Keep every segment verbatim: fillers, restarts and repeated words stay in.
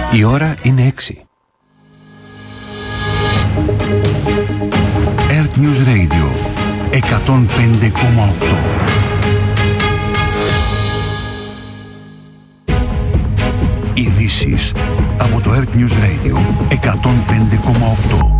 Η ώρα είναι έξι. Earth News Radio εκατόν πέντε κόμμα οκτώ. Ειδήσεις από το Earth News Radio εκατόν πέντε κόμμα οκτώ.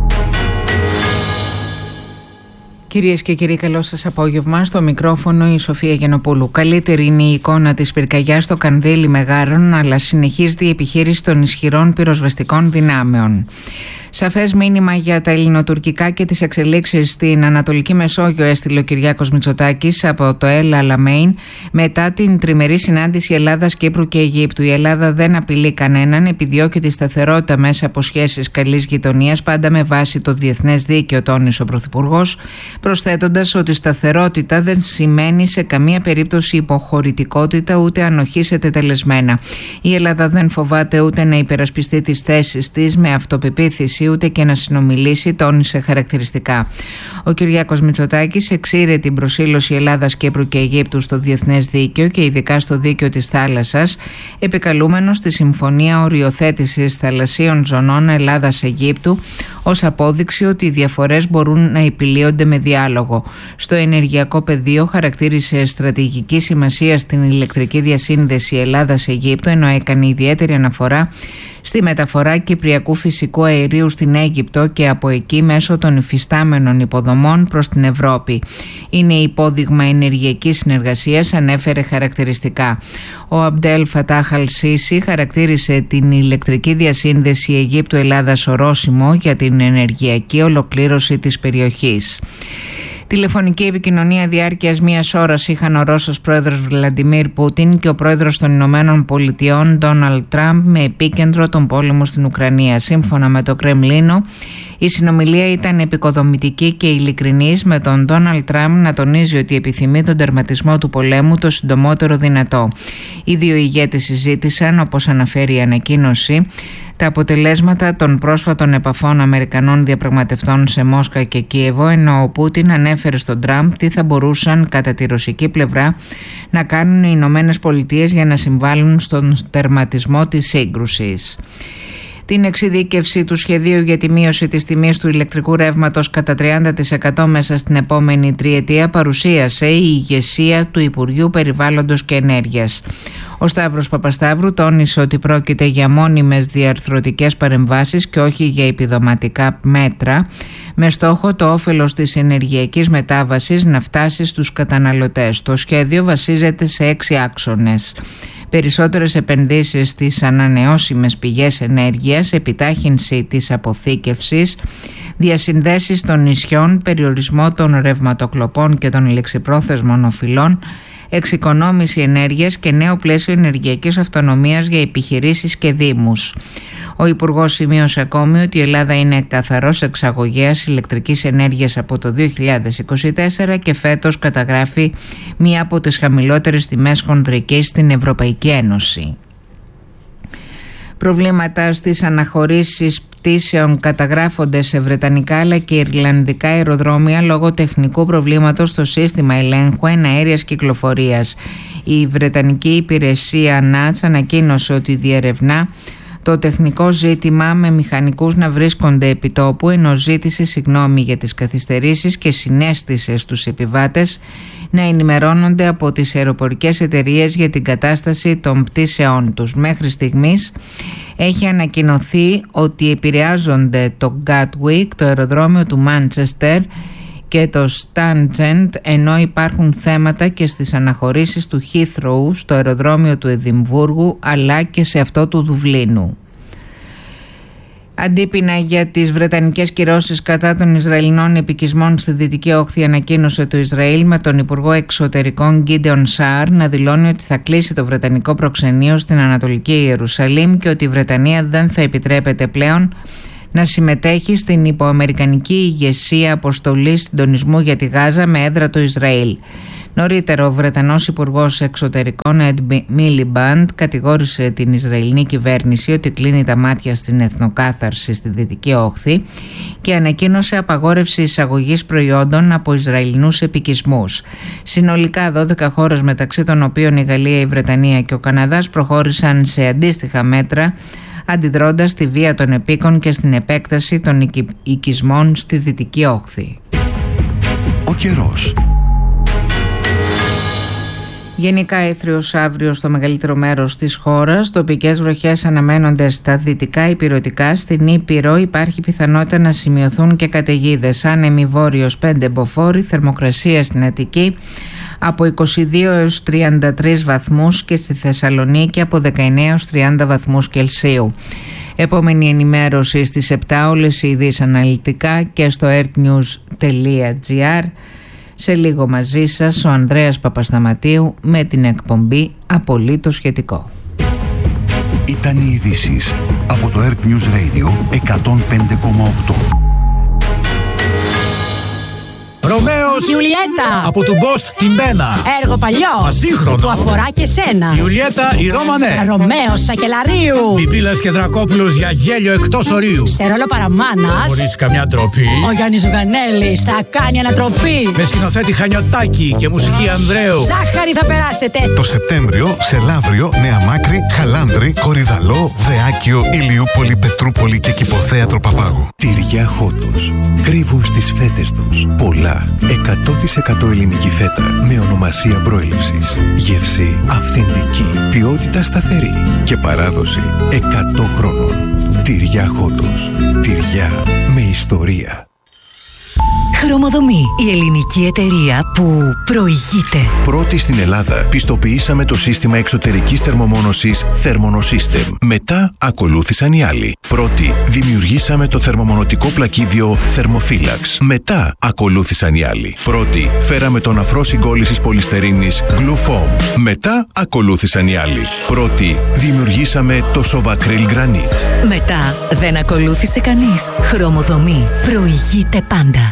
Κυρίες και κύριοι, καλό σας απόγευμα. Στο μικρόφωνο η Σοφία Γενοπούλου. Καλύτερη είναι η εικόνα της πυρκαγιάς στο Κανδύλι Μεγάρων, αλλά συνεχίζεται η επιχείρηση των ισχυρών πυροσβεστικών δυνάμεων. Σαφές μήνυμα για τα ελληνοτουρκικά και τις εξελίξεις στην Ανατολική Μεσόγειο έστειλε ο Κυριάκος Μητσοτάκης από το El Alamein μετά την τριμερή συνάντηση Ελλάδας, Κύπρου και Αιγύπτου. Η Ελλάδα δεν απειλεί κανέναν, επιδιώκει τη σταθερότητα μέσα από σχέσεις καλής γειτονίας, πάντα με βάση το διεθνές δίκαιο, τόνισε ο Πρωθυπουργός, προσθέτοντας ότι σταθερότητα δεν σημαίνει σε καμία περίπτωση υποχωρητικότητα ούτε ανοχή σε τετελεσμένα. Η Ελλάδα δεν φοβάται ούτε να υπερασπιστεί τις θέσεις της με αυτοπεποίθηση, ούτε και να συνομιλήσει, τόνισε χαρακτηριστικά. Ο Κυριάκος Μητσοτάκης εξήρε την προσήλωση Ελλάδας, Κύπρου και Αιγύπτου στο διεθνές δίκαιο και ειδικά στο δίκαιο της θάλασσας, επικαλούμενος τη Συμφωνία Οριοθέτησης Θαλασσίων Ζωνών Ελλάδας-Αιγύπτου ως απόδειξη ότι οι διαφορές μπορούν να επιλύονται με διάλογο. Στο ενεργειακό πεδίο χαρακτήρισε στρατηγική σημασία στην ηλεκτρική διασύνδεση Ελλάδας-Αιγύπτου, ενώ έκανε ιδιαίτερη αναφορά στη μεταφορά κυπριακού φυσικού αερίου στην Αίγυπτο και από εκεί μέσω των υφιστάμενων υποδομών προς την Ευρώπη. Είναι υπόδειγμα ενεργειακής συνεργασίας, ανέφερε χαρακτηριστικά. Ο Αμπντέλ Φατάχ Αλ Σίσι χαρακτήρισε την ηλεκτρική διασύνδεση Αιγύπτου-Ελλάδας ορόσημο για την ενεργειακή ολοκλήρωση της περιοχής. Τηλεφωνική επικοινωνία διάρκειας μίας ώρας είχαν ο Ρώσος πρόεδρος Βλαντιμίρ Πούτιν και ο πρόεδρος των Ηνωμένων Πολιτειών Ντόναλντ Τραμπ με επίκεντρο τον πόλεμο στην Ουκρανία. Σύμφωνα με το Κρεμλίνο, η συνομιλία ήταν επικοδομητική και ειλικρινής, με τον Ντόναλντ Τραμπ να τονίζει ότι επιθυμεί τον τερματισμό του πολέμου το συντομότερο δυνατό. Οι δύο ηγέτες συζήτησαν, όπως αναφέρει η ανακοίνωση, τα αποτελέσματα των πρόσφατων επαφών Αμερικανών διαπραγματευτών σε Μόσχα και Κίεβο, ενώ ο Πούτιν ανέφερε στον Τραμπ τι θα μπορούσαν κατά τη ρωσική πλευρά να κάνουν οι Ηνωμένες Πολιτείες για να συμβάλλουν στον τερματισμό της σύγκρουσης. Την εξειδίκευση του σχεδίου για τη μείωση της τιμής του ηλεκτρικού ρεύματος κατά τριάντα τοις εκατό μέσα στην επόμενη τριετία παρουσίασε η ηγεσία του Υπουργείου Περιβάλλοντος και Ενέργειας. Ο Σταύρος Παπασταύρου τόνισε ότι πρόκειται για μόνιμες διαρθρωτικές παρεμβάσεις και όχι για επιδοματικά μέτρα, με στόχο το όφελος της ενεργειακής μετάβασης να φτάσει στους καταναλωτές. Το σχέδιο βασίζεται σε έξι άξονες: περισσότερες επενδύσεις στις ανανεώσιμες πηγές ενέργειας, επιτάχυνση της αποθήκευσης, διασυνδέσεις των νησιών, περιορισμό των ρευματοκλοπών και των λεξιπρόθεσμων οφειλών, εξοικονόμηση ενέργειας και νέο πλαίσιο ενεργειακής αυτονομίας για επιχειρήσεις και δήμους. Ο Υπουργός σημείωσε ακόμη ότι η Ελλάδα είναι καθαρός εξαγωγέας ηλεκτρικής ενέργειας από το δύο χιλιάδες είκοσι τέσσερα και φέτος καταγράφει μία από τις χαμηλότερες τιμές χονδρικής στην Ευρωπαϊκή Ένωση. Προβλήματα στις αναχωρήσεις πτήσεων καταγράφονται σε βρετανικά αλλά και ιρλανδικά αεροδρόμια λόγω τεχνικού προβλήματος στο σύστημα ελέγχου εναέριας κυκλοφορίας. Η Βρετανική Υπηρεσία νατς ανακοίνωσε ότι διερευνά το τεχνικό ζήτημα με μηχανικούς να βρίσκονται επί τόπου, ενώ ζήτησε συγγνώμη για τις καθυστερήσεις και συνέστησε στους επιβάτες να ενημερώνονται από τις αεροπορικές εταιρείες για την κατάσταση των πτήσεών τους. Μέχρι στιγμής έχει ανακοινωθεί ότι επηρεάζονται το Gatwick, το αεροδρόμιο του Μάντσεστερ και το Stansted, ενώ υπάρχουν θέματα και στις αναχωρήσεις του Heathrow, στο αεροδρόμιο του Εδιμβούργου αλλά και σε αυτό του Δουβλίνου. Αντίπεινα για τις βρετανικές κυρώσεις κατά των Ισραηλινών επικισμών στη Δυτική Όχθη, ανακοίνωσε το Ισραήλ με τον Υπουργό Εξωτερικών Γκίντεον Σαάρ να δηλώνει ότι θα κλείσει το βρετανικό προξενείο στην Ανατολική Ιερουσαλήμ και ότι η Βρετανία δεν θα επιτρέπεται πλέον να συμμετέχει στην υποαμερικανική ηγεσία αποστολής συντονισμού για τη Γάζα με έδρα το Ισραήλ. Νωρίτερα, ο Βρετανός Υπουργός Εξωτερικών Ed Miliband κατηγόρησε την Ισραηλινή κυβέρνηση ότι κλείνει τα μάτια στην εθνοκάθαρση στη Δυτική Όχθη και ανακοίνωσε απαγόρευση εισαγωγής προϊόντων από Ισραηλινούς επικισμούς. Συνολικά δώδεκα χώρες, μεταξύ των οποίων η Γαλλία, η Βρετανία και ο Καναδάς, προχώρησαν σε αντίστοιχα μέτρα αντιδρώντας στη βία των επίκων και στην επέκταση των οικι... οικισμών στη Δυτική Όχθη. Ο καιρός. Γενικά έθριος αύριο στο μεγαλύτερο μέρος της χώρας. Τοπικές βροχές αναμένονται στα δυτικά υπηρετικά. Στην Ήπειρο υπάρχει πιθανότητα να σημειωθούν και καταιγίδες. Άνεμη βόρειος πέντε μποφόρ, θερμοκρασία στην Αττική από είκοσι δύο έως τριάντα τρεις βαθμούς και στη Θεσσαλονίκη από δεκαεννέα έως τριάντα βαθμούς Κελσίου. Επόμενη ενημέρωση στις επτά, όλες οι ειδήσεις αναλυτικά και στο earthnews τελεία gr. Σε λίγο μαζί σας ο Ανδρέας Παπασταματίου με την εκπομπή Απολύτως Σχετικό. Ήταν οι ειδήσεις από το Earth News Radio εκατόν πέντε κόμμα οκτώ. Ρωμαίος Ιουλιέτα από του Μπόστ την Μπένα. Έργο παλιό Ασύγχρονο που αφορά και σένα. Ιουλιέτα η Ρώμανε. Ρωμαίος Σακελαρίου. Πιπίλας και Δρακόπουλος για γέλιο εκτός ορίου. Σε ρόλο παραμάνας Χωρίς καμιά ντροπή. ο Γιάννης Ζουγανέλης θα κάνει ανατροπή. Με σκηνοθέτη Χανιωτάκη και μουσική Ανδρέου. Ζάχαρη θα περάσετε. Το Σεπτέμβριο σε Λαύριο, Νέα Μάκρη, Χαλάνδρη, Κορυδαλό, Δεάκιο, Ηλιούπολη, Πετρούπολη και Κηποθέατρο Παπάγου. Τυριά Χότος. Κρύβουν στις φέτες τους πολλά. εκατό τοις εκατό ελληνική φέτα με ονομασία προέλευσης. Γεύση αυθεντική. Ποιότητα σταθερή. Και παράδοση εκατό χρόνων. Τυριά Χότος. Τυριά με ιστορία. Χρωμοδομή, η ελληνική εταιρεία που προηγείται. Πρώτη στην Ελλάδα πιστοποιήσαμε το σύστημα εξωτερικής θερμομόνωσης Thermonosystem. Μετά ακολούθησαν οι άλλοι. Πρώτη δημιουργήσαμε το θερμομονωτικό πλακίδιο Thermophilax. Μετά ακολούθησαν οι άλλοι. Πρώτη φέραμε τον αφρό συγκόλλησης πολυστερίνης Glufoam. Μετά ακολούθησαν οι άλλοι. Πρώτη δημιουργήσαμε το Sovacryl Granite. Μετά δεν ακολούθησε κανείς. Χρωμοδομή προηγείται πάντα.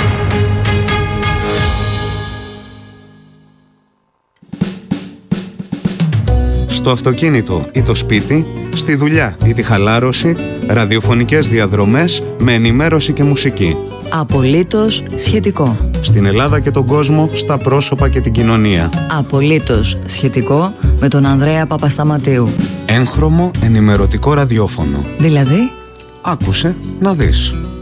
Στο αυτοκίνητο ή το σπίτι, στη δουλειά ή τη χαλάρωση, ραδιοφωνικές διαδρομές με ενημέρωση και μουσική. Απολύτως σχετικό. Στην Ελλάδα και τον κόσμο, στα πρόσωπα και την κοινωνία. Απολύτως σχετικό με τον Ανδρέα Παπασταματίου. Έγχρωμο ενημερωτικό ραδιόφωνο. Δηλαδή, άκουσε να δεις.